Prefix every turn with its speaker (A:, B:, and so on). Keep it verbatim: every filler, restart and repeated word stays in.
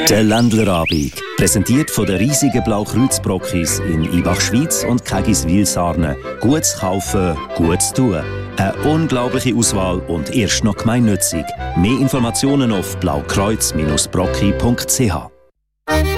A: Der Ländlerabend, präsentiert von den riesigen Blaukreuzbrockis in Ibach-Schwyz und Kägiswil-Sarne. Gutes kaufen, gutes tun. Eine unglaubliche Auswahl und erst noch gemeinnützig. Mehr Informationen auf blaukreuz Bindestrich brocki punkt c h.